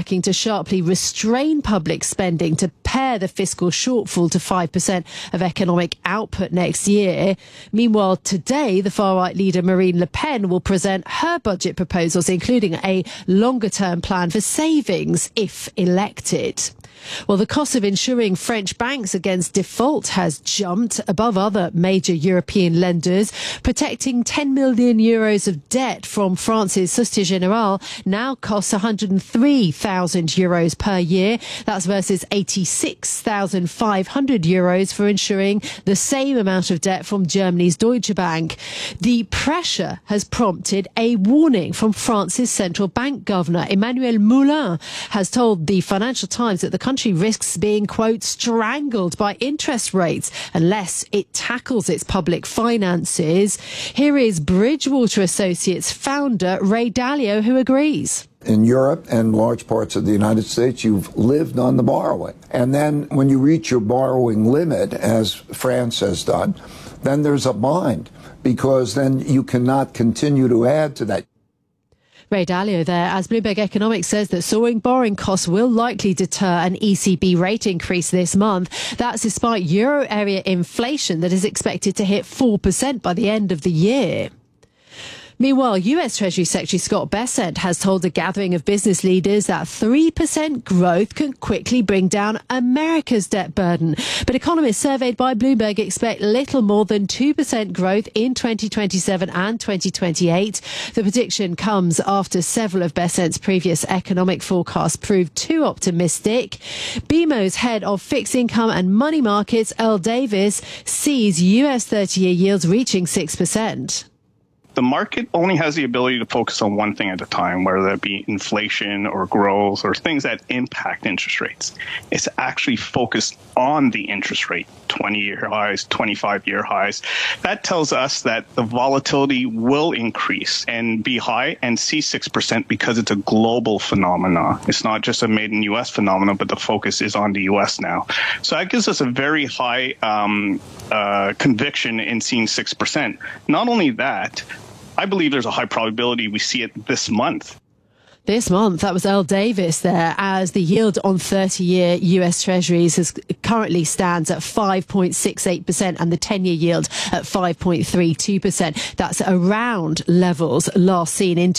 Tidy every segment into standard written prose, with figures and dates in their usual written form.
backing to sharply restrain public spending to pare the fiscal shortfall to 5% of economic output next year. Meanwhile, today, the far-right leader Marine Le Pen will present her budget proposals, including a longer-term plan for savings if elected. Well, the cost of insuring French banks against default has jumped above other major European lenders. Protecting 10 million euros of debt from France's Société Générale now costs 103,000 euros per year. That's versus 86,500 euros for insuring the same amount of debt from Germany's Deutsche Bank. The pressure has prompted a warning from France's central bank governor. Emmanuel Moulin has told the Financial Times that the country risks being, quote, strangled by interest rates unless it tackles its public finances. Here is Bridgewater Associates founder Ray Dalio, who agrees. In Europe and large parts of the United States, you've lived on the borrowing. And then when you reach your borrowing limit, as France has done, then there's a bind, because then you cannot continue to add to that. Ray Dalio there, as Bloomberg Economics says that soaring borrowing costs will likely deter an ECB rate increase this month. That's despite euro area inflation that is expected to hit 4% by the end of the year. Meanwhile, US Treasury Secretary Scott Bessent has told a gathering of business leaders that 3% growth can quickly bring down America's debt burden. But economists surveyed by Bloomberg expect little more than 2% growth in 2027 and 2028. The prediction comes after several of Bessent's previous economic forecasts proved too optimistic. BMO's head of fixed income and money markets, Earl Davis, sees US 30-year yields reaching 6%. The market only has the ability to focus on one thing at a time, whether that be inflation or growth or things that impact interest rates. It's actually focused on the interest rate, 20-year highs, 25-year highs. That tells us that the volatility will increase and be high and see 6% because it's a global phenomenon. It's not just a made in U.S. phenomenon, but the focus is on the U.S. now. So that gives us a very high conviction in seeing 6%. Not only that, I believe there's a high probability we see it this month. This month, that was Earl Davis there, as the yield on 30-year US Treasuries currently stands at 5.68% and the 10-year yield at 5.32%. That's around levels last seen in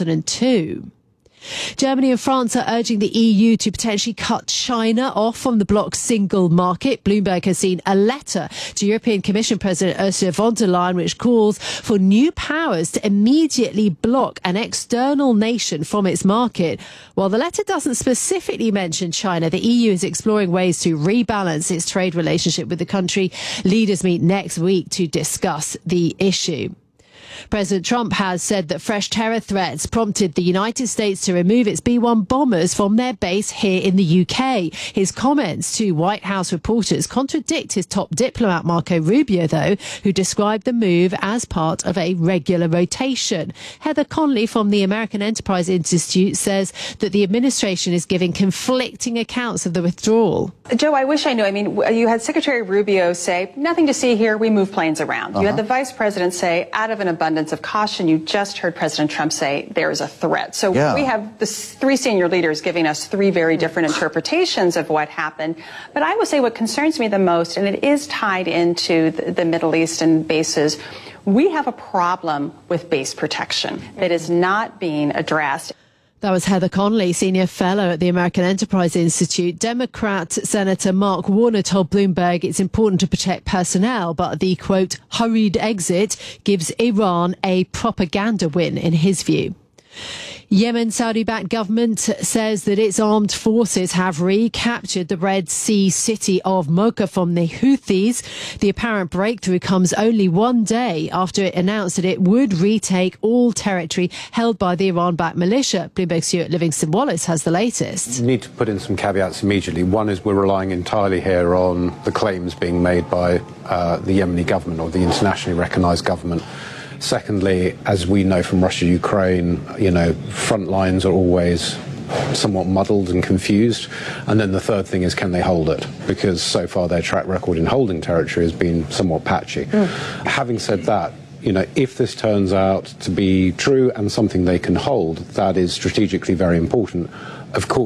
2002. Germany and France are urging the EU to potentially cut China off from the bloc's single market. Bloomberg has seen a letter to European Commission President Ursula von der Leyen which calls for new powers to immediately block an external nation from its market. While the letter doesn't specifically mention China, the EU is exploring ways to rebalance its trade relationship with the country. Leaders meet next week to discuss the issue. President Trump has said that fresh terror threats prompted the United States to remove its B-1 bombers from their base here in the UK. His comments to White House reporters contradict his top diplomat Marco Rubio, though, who described the move as part of a regular rotation. Heather Conley from the American Enterprise Institute says that the administration is giving conflicting accounts of the withdrawal. Joe, I wish I knew. I mean, you had Secretary Rubio say, nothing to see here, we move planes around. You had the vice president say, out of an abundance of caution. You just heard President Trump say there is a threat. So we have the three senior leaders giving us three very different interpretations of what happened. But I would say what concerns me the most, and it is tied into the Middle East and bases, we have a problem with base protection that is not being addressed. That was Heather Conley, senior fellow at the American Enterprise Institute. Democrat Senator Mark Warner told Bloomberg it's important to protect personnel, but the, quote, hurried exit gives Iran a propaganda win, in his view. Yemen's Saudi-backed government says that its armed forces have recaptured the Red Sea city of Mocha from the Houthis. The apparent breakthrough comes only one day after it announced that it would retake all territory held by the Iran-backed militia. Bloomberg's Stuart Livingston-Wallace has the latest. We need to put in some caveats immediately. One is we're relying entirely here on the claims being made by the Yemeni government or the internationally recognised government. Secondly, as we know from Russia-Ukraine, front lines are always somewhat muddled and confused. And then the third thing is, can they hold it? Because so far their track record in holding territory has been somewhat patchy. Having said that, if this turns out to be true and something they can hold, that is strategically very important. Of course,